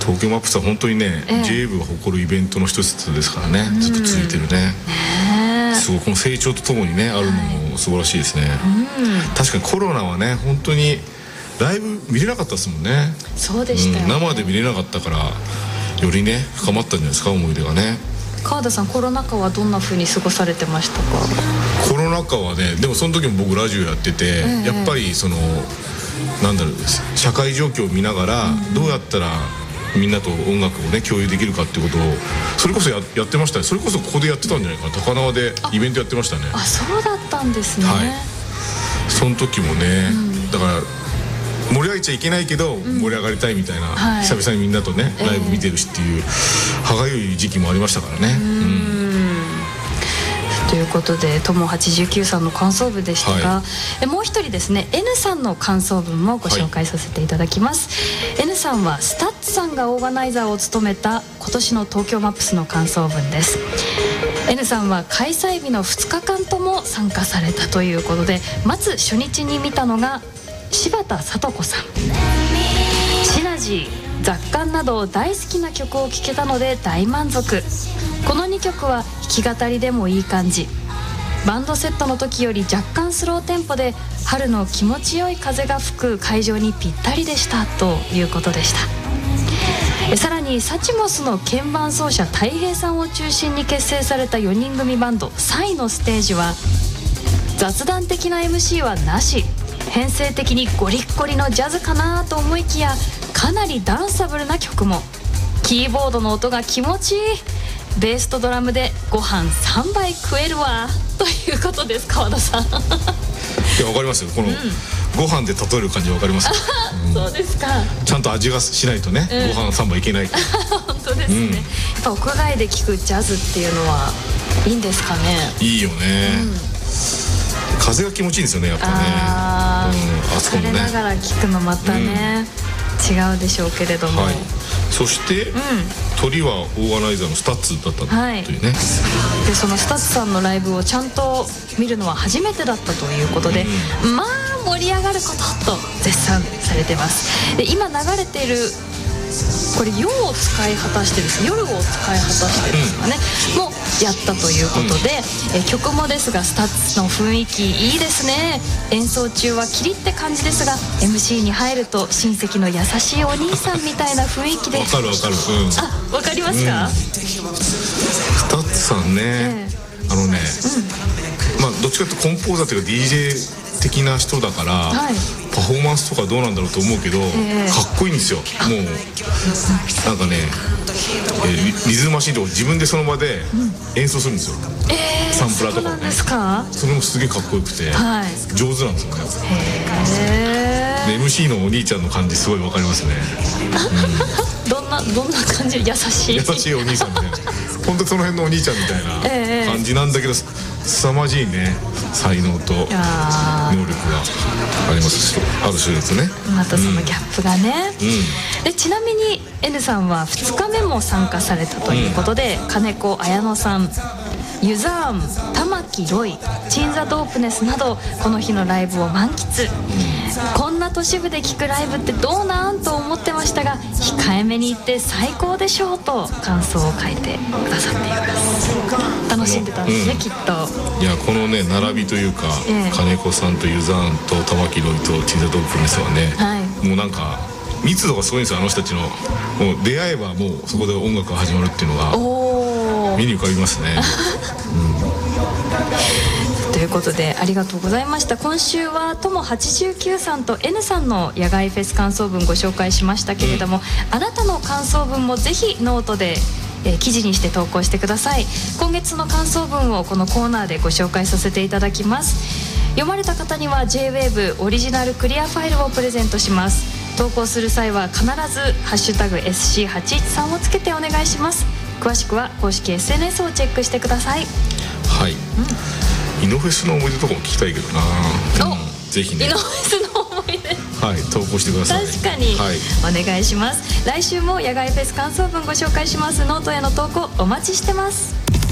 東京マップスは本当にね、JA 部が誇るイベントの一つですからね、ずっと続いてるね。すごいこの成長とともにねあるのも素晴らしいですね。確かにコロナはね本当にライブ見れなかったですもんね。 そうでしたよね、 生で見れなかったからよりね深まったんじゃないですか、思い出がね。 川田さん、コロナ禍はどんな風に過ごされてましたか？ コロナ禍はね、でもその時も僕ラジオやってて、やっぱりそのなんだろう、社会状況を見ながらどうやったらみんなと音楽をね共有できるかっていうことをそれこそ やってましたね。それこそここでやってたんじゃないかな。高輪でイベントやってましたね。 あ、そうだったんですね。 その時もね、だから盛り上げちゃいけないけど盛り上がりたいみたいな、久々にみんなとねライブ見てるしっていう歯がゆい時期もありましたからね。 ということで友89さんの感想文でしたが、もう一人ですね N さんの感想文もご紹介させていただきます。N さんはスタッツさんがオーガナイザーを務めた今年の東京マップスの感想文です。 N さんは開催日の2日間とも参加されたということで、まず初日に見たのが柴田聡子さん。シナジー、雑感など大好きな曲を聴けたので大満足。この2曲は弾き語りでもいい感じ。バンドセットの時より若干スローテンポで春の気持ちよい風が吹く会場にぴったりでしたということでした。さらにサチモスの鍵盤奏者たい平さんを中心に結成された4人組バンドサイのステージは雑談的な MC はなし、編成的にゴリッゴリのジャズかなと思いきやかなりダンサブルな曲も。キーボードの音が気持ちいい。ベースとドラムでご飯3杯食えるわということです。川田さん。いや、わかりますよ。この、ご飯で例える感じわかります。 そうですか。 ちゃんと味がしないとね、ご飯3杯いけない。 本当ですね。やっぱ屋外で聴くジャズっていうのはいいんですかね。 いいよね。風が気持ちいいんですよね、やっぱね。あそこもね。 疲れながら聴くのまたね、違うでしょうけれども。 そして、鳥はオーガナイザーのスタッツだったというね。 でそのスタッツさんのライブをちゃんと見るのは初めてだったということで、まあ盛り上がることと絶賛されてます。で今流れているこれ夜を使い果たしてですね、夜を使い果たしてですかね、もやったということで、曲もですがスタッツの雰囲気いいですね。演奏中はキリって感じですが MC に入ると親戚の優しいお兄さんみたいな雰囲気で。 わかるわかる。 わかりますか？ スタッツさんね、まあどっちかというとコンポーザーというか DJ 的な人だから、パフォーマンスとかどうなんだろうと思うけど、かっこいいんですよ。もうなんかね、リズムマシンとか自分でその場で演奏するんですよ。サンプラーとかをね。それもすげえかっこよくて、上手なんですよね。で MC のお兄ちゃんの感じすごいわかりますね。 どんな感じ？優しいお兄さんみたいな。本当その辺のお兄ちゃんみたいな感じなんだけど、凄まじいね才能と能力がありますし、ある種ですね。 またそのギャップがね。でちなみに N さんは2日目も参加されたということで、金子綾乃さん、ユザーン、玉木ロイ、チンザドープネスなどこの日のライブを満喫。こんな都市部で聴くライブってどうなんと思ってましたが、控えめに言って最高でしょうと感想を書いてくださっています。楽しんでたんですね、きっと。 いや、このね並びというか、金子さんとユザーンと玉木ロイとチンザドープネスはね、もうなんか密度がすごいんですよ。あの人たちのもう出会えばもうそこで音楽が始まるっていうのが目に浮かびますね。 ということでありがとうございました。今週はとも89さんと N さんの野外フェス感想文ご紹介しましたけれども、あなたの感想文もぜひノートで記事にして投稿してください。今月の感想文をこのコーナーでご紹介させていただきます。読まれた方には JWAVE オリジナルクリアファイルをプレゼントします。投稿する際は必ずハッシュタグ SC813 をつけてお願いします。詳しくは公式 SNS をチェックしてください。 はい、イノフェスの思い出とかも聞きたいけどな。ぜひね、イノフェスの思い出、投稿してください。確かに、お願いします。来週も野外フェス感想文ご紹介します。ノートへの投稿お待ちしてます。